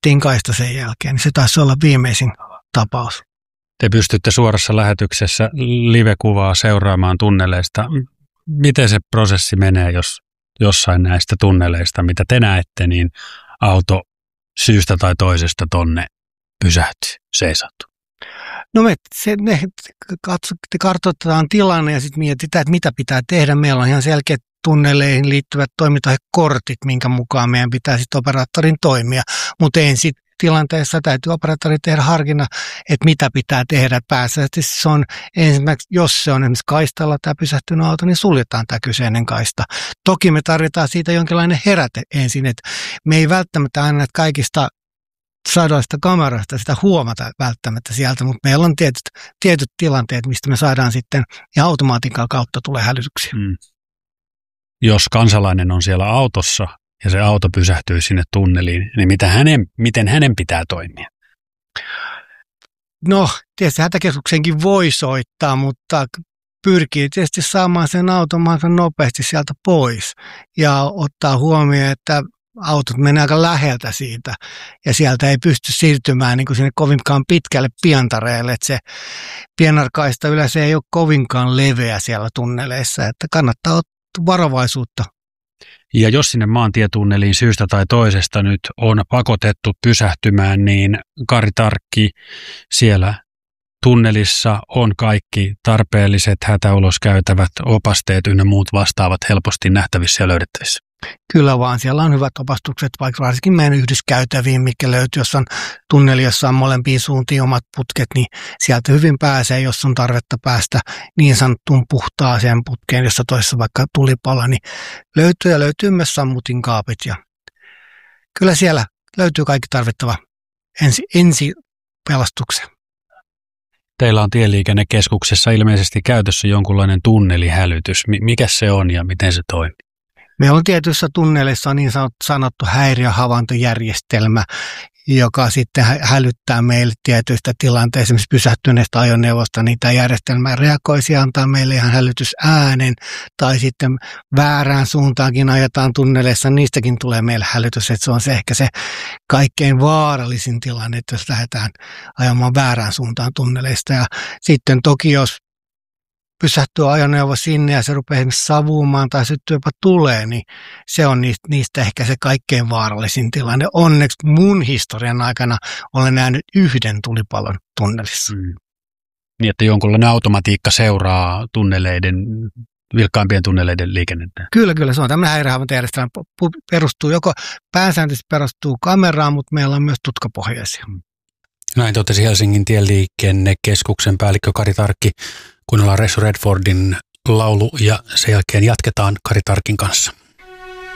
pistettiin kaista sen jälkeen, niin se taisi olla viimeisin tapaus. Te pystytte suorassa lähetyksessä live-kuvaa seuraamaan tunneleista. Miten se prosessi menee, jos jossain näistä tunneleista, mitä te näette, niin auto syystä tai toisesta tonne pysähtyy, seisautuu? No me kartoitetaan tilanne ja sitten mietitään, että mitä pitää tehdä. Meillä on ihan selkeät tunneleihin liittyvät toimintakortit, minkä mukaan meidän pitää sitten operaattorin toimia. Mutta ensin tilanteessa täytyy operaattori tehdä harkinnan, että mitä pitää tehdä. Pääsääntöisesti se on ensimmäiseksi, jos se on esimerkiksi kaistalla tämä pysähtynyt auto, niin suljetaan tämä kyseinen kaista. Toki me tarvitaan siitä jonkinlainen heräte ensin, että me ei välttämättä aina kaikista sadoista kameroista sitä huomata välttämättä sieltä, mutta meillä on tietyt tilanteet, mistä me saadaan sitten ja automaatikon kautta tulee hälytyksiä. Jos kansalainen on siellä autossa ja se auto pysähtyy sinne tunneliin, niin miten hänen pitää toimia? No, tietysti hätäkeskuksenkin voi soittaa, mutta pyrkii tietysti saamaan sen auton mahdollisimman nopeasti sieltä pois ja ottaa huomioon, että autot menee aika läheltä siitä ja sieltä ei pysty siirtymään niin kuin sinne kovinkaan pitkälle pientareelle, että se pienarkaista yleensä ei ole kovinkaan leveä siellä tunneleissa, että kannattaa ottaa varovaisuutta. Ja jos sinne maantietunneliin syystä tai toisesta nyt on pakotettu pysähtymään, niin Kari Tarkki, siellä tunnelissa on kaikki tarpeelliset hätäuloskäytävät, opasteet ynnä muut vastaavat helposti nähtävissä ja löydettävissä. Kyllä vaan, siellä on hyvät opastukset, vaikka varsinkin meidän yhdyskäytäviin, mikä löytyy, jos on tunneli, jossa on molempiin suuntiin omat putket, niin sieltä hyvin pääsee, jos on tarvetta päästä niin sanottuun puhtaaseen putkeen, jossa toisessa vaikka tulipalo, niin löytyy myös sammutin kaapit ja kyllä siellä löytyy kaikki tarvittava ensi pelastukseen. Teillä on Tieliikennekeskuksessa ilmeisesti käytössä jonkunlainen tunnelihälytys. Mikä se on ja miten se toimii? Meillä on tietyissä tunneleissa niin sanottu häiriöhavaintojärjestelmä, joka sitten hälyttää meille tietyistä tilanteista, esimerkiksi pysähtyneestä ajoneuvosta, niin tämä järjestelmä reagoisi ja antaa meille ihan hälytysäänen, tai sitten väärään suuntaankin ajetaan tunneleissa, niistäkin tulee meille hälytys, että se on se ehkä se kaikkein vaarallisin tilanne, että jos lähdetään ajamaan väärään suuntaan tunneleista, ja sitten toki jos pysähtyy ajoneuvo sinne ja se rupeaa esimerkiksi savumaan tai syttyy jopa tulee, niin se on niistä ehkä se kaikkein vaarallisin tilanne. Onneksi mun historian aikana olen nähnyt yhden tulipalon tunnelissa. Niin, että jonkunlainen automatiikka seuraa vilkkaimpien tunneleiden liikennettä. Kyllä, se on tämmöinen häiriöhavaintojärjestelmä. Pääsääntöisesti perustuu kameraan, mutta meillä on myös tutkapohjaisia. Näin totesi Helsingin Tieliikennekeskuksen päällikkö Kari Tarkki. Kuunnellaan Ressu Redfordin laulu ja sen jälkeen jatketaan Kari Tarkin kanssa.